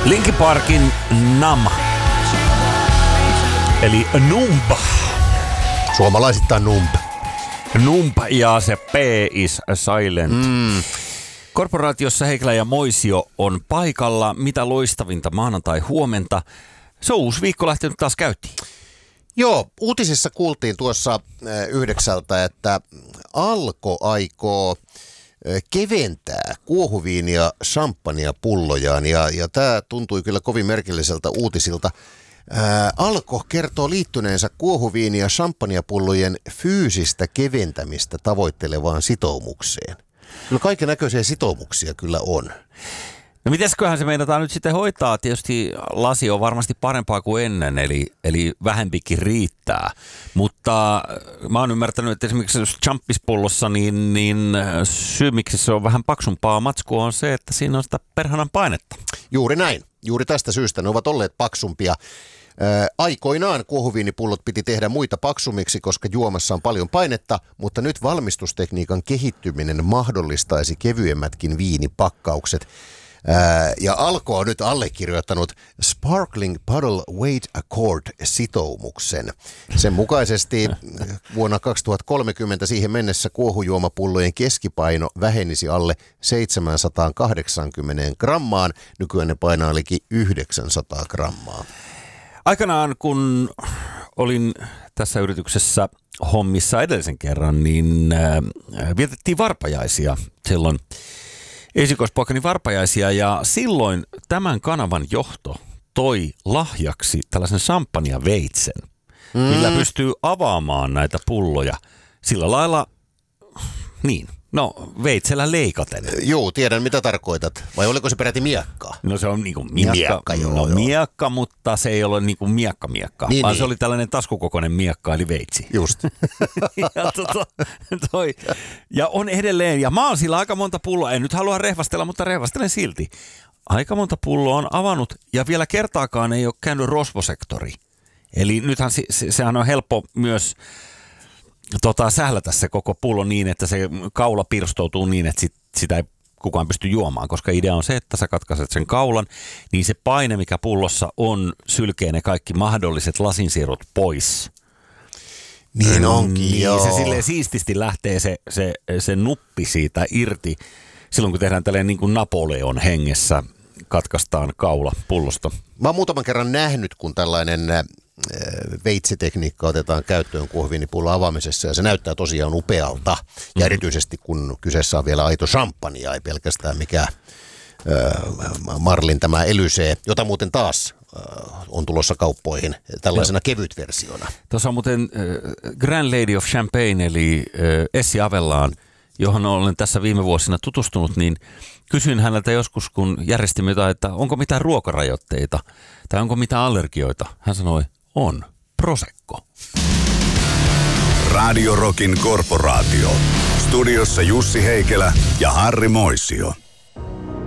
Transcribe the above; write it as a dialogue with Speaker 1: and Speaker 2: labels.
Speaker 1: Linkin Parkin Numb. Eli Numb.
Speaker 2: Suomalaisittain Numb.
Speaker 1: Numb ja se P is silent. Korporaatiossa Heikelä ja Moisio on paikalla. Mitä loistavinta maanantai-huomenta. Se on uusi viikko lähtenyt taas käyntiin.
Speaker 2: Joo, uutisissa kuultiin tuossa 9, että Alko aikoo keventää kuohuviinia, champagnea-pullojaan ja tämä tuntui kyllä kovin merkilliseltä uutisilta. Alko kertoo liittyneensä kuohuviini- ja champagnepullojen fyysistä keventämistä tavoittelevaan sitoumukseen. Kyllä kaiken näköisiä sitoumuksia kyllä on.
Speaker 1: No mitäsköhän se meinataan nyt sitten hoitaa? Tietysti lasi on varmasti parempaa kuin ennen, eli vähempikin riittää. Mutta mä oon ymmärtänyt, että esimerkiksi champpispullossa, niin syy miksi se on vähän paksumpaa matskua on se, että siinä on sitä perhanan painetta.
Speaker 2: Juuri näin. Juuri tästä syystä ne ovat olleet paksumpia. Aikoinaan kuohuviinipullot piti tehdä muita paksumiksi, koska juomassa on paljon painetta, mutta nyt valmistustekniikan kehittyminen mahdollistaisi kevyemmätkin viinipakkaukset. Ja Alko on nyt allekirjoittanut Sparkling Puddle Weight Accord-sitoumuksen. Sen mukaisesti vuonna 2030 siihen mennessä kuohujuomapullojen keskipaino vähenisi alle 780 grammaan. Nykyään ne painaa liki 900 grammaa.
Speaker 1: Aikanaan, kun olin tässä yrityksessä hommissa edellisen kerran, niin vietettiin varpajaisia silloin. Esikoispoikani varpajaisia ja silloin tämän kanavan johto toi lahjaksi tällaisen champagneveitsen, millä pystyy avaamaan näitä pulloja sillä lailla, veitsellä leikaten.
Speaker 2: Joo, tiedän mitä tarkoitat. Vai oliko se peräti miekkaa?
Speaker 1: No se on niinku miekka. Miekka, mutta se ei ole niinku miekka, vaan se oli tällainen taskukokoinen miekka, eli veitsi.
Speaker 2: Just.
Speaker 1: Ja on edelleen, ja mä oon sillä aika monta pulloa, en nyt halua rehvastella, mutta rehvastelen silti. Aika monta pulloa on avannut, ja vielä kertaakaan ei ole käynyt rosvosektori. Eli nythän sehän on helppo myös sählätä se koko pullo niin, että se kaula pirstoutuu niin, että sitä ei kukaan pysty juomaan, koska idea on se, että sä katkaiset sen kaulan, niin se paine, mikä pullossa on, sylkee ne kaikki mahdolliset lasinsirut pois.
Speaker 2: Niin onkin,
Speaker 1: niin
Speaker 2: joo.
Speaker 1: Se silleen siististi lähtee se nuppi siitä irti, silloin kun tehdään tälleen niin kuin Napoleon hengessä, katkaistaan kaula pullosta.
Speaker 2: Mä oon muutaman kerran nähnyt, kun tällainen veitsitekniikka otetaan käyttöön kuohuviinipullon avaamisessa ja se näyttää tosiaan upealta. Ja erityisesti kun kyseessä on vielä aito champagne, ei pelkästään mikään Marlin tämä Elysée, jota muuten taas on tulossa kauppoihin tällaisena kevytversiona.
Speaker 1: Tuossa on muuten Grand Lady of Champagne eli Essi Avellaan, johon olen tässä viime vuosina tutustunut, niin kysyin häneltä joskus, kun järjestimme jotain, että onko mitään ruokarajoitteita tai onko mitään allergioita. Hän sanoi, on. Prosecco.
Speaker 3: Radio Rockin korporaatio. Studiossa Jussi Heikelä ja Harri Moisio.